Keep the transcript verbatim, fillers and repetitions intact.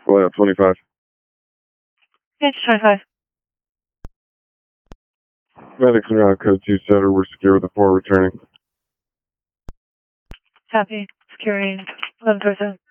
Well, twenty-five. It's twenty-five. Medics in route code two setter, we're secure with the four returning. Copy. Securing eleven twenty-seven.